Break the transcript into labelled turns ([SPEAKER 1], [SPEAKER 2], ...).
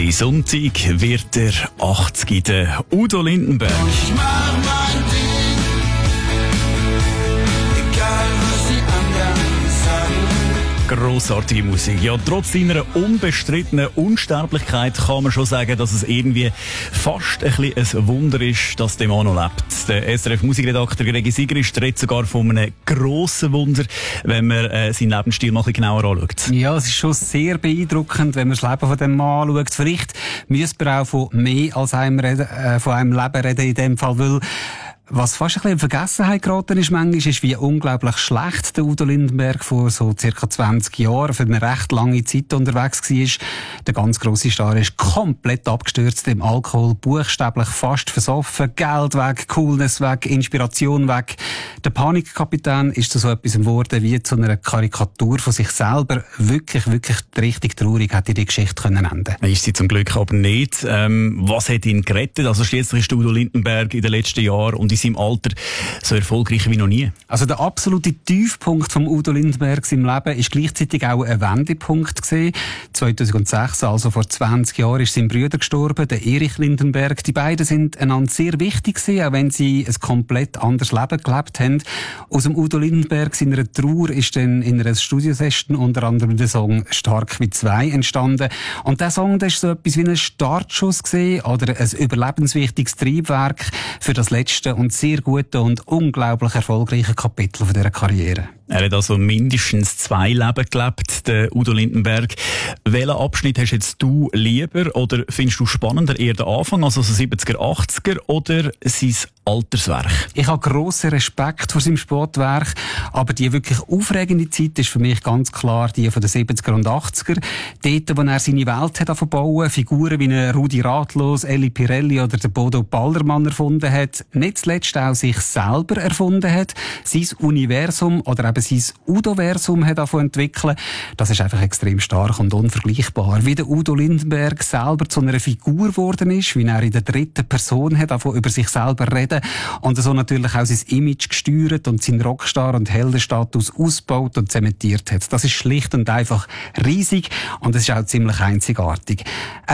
[SPEAKER 1] Den Sonntag wird der 80. der Udo Lindenberg.
[SPEAKER 2] Ich mach mein Ding, egal was die anderen sagen.
[SPEAKER 1] Grossartige Musik. Ja, trotz seiner unbestrittenen Unsterblichkeit kann man schon sagen, dass es irgendwie fast ein bisschen ein Wunder ist, dass der Mann noch lebt. Der SRF-Musikredakteur Gregi Sigrist redet sogar von einem grossen Wunder, wenn man seinen Lebensstil mal ein bisschen genauer anschaut.
[SPEAKER 3] Ja, es ist schon sehr beeindruckend, wenn man das Leben von dem Mann anschaut. Vielleicht müsste man auch von mehr als einem Leben reden in dem Fall, weil was fast ein bisschen in Vergessenheit geraten ist manchmal, ist, wie unglaublich schlecht der Udo Lindenberg vor so circa 20 Jahren für eine recht lange Zeit unterwegs war. Der ganz grosse Star ist komplett abgestürzt im Alkohol, buchstäblich fast versoffen, Geld weg, Coolness weg, Inspiration weg. Der Panikkapitän ist zu so etwas geworden wie zu einer Karikatur von sich selber. Wirklich, wirklich richtig traurig hätte die Geschichte können enden.
[SPEAKER 1] Ist sie zum Glück aber nicht. Was hat ihn gerettet? Also schließlich ist Udo Lindenberg in den letzten Jahren und in seinem Alter so erfolgreich wie noch nie. Also
[SPEAKER 3] der absolute Tiefpunkt vom Udo Lindenberg im Leben ist gleichzeitig auch ein Wendepunkt gewesen. 2006, also vor 20 Jahren, ist sein Bruder gestorben, der Erich Lindenberg. Die beiden sind einander sehr wichtig gewesen, auch wenn sie ein komplett anderes Leben gelebt haben. Aus dem Udo Lindenberg seiner Trauer ist dann in einer Studiosession unter anderem der Song «Stark wie zwei» entstanden. Und der Song, das ist so etwas wie ein Startschuss gewesen, oder ein überlebenswichtiges Triebwerk für das letzte und sehr gute und unglaublich erfolgreiche Kapitel von dieser Karriere.
[SPEAKER 1] Er hat also mindestens 2 Leben gelebt, der Udo Lindenberg. Welchen Abschnitt hast jetzt du lieber oder findest du spannender eher den Anfang, also so 70er, 80er oder sein Alterswerk?
[SPEAKER 3] Ich habe grossen Respekt vor seinem Sportwerk, aber die wirklich aufregende Zeit ist für mich ganz klar die von den 70er und 80er. Dort, wo er seine Welt hat bauen, Figuren wie Rudi Ratlos, Elli Pirelli oder der Bodo Ballermann erfunden hat, nicht zuletzt auch sich selber erfunden hat, sein Universum oder eben sein Udoversum hat entwickeln. Das ist einfach extrem stark und unvergleichbar. Wie der Udo Lindenberg selber zu einer Figur geworden ist, wie er in der dritten Person hat über sich selber reden und so natürlich auch sein Image gesteuert und seinen Rockstar- und Heldenstatus ausgebaut und zementiert hat. Das ist schlicht und einfach riesig und es ist auch ziemlich einzigartig.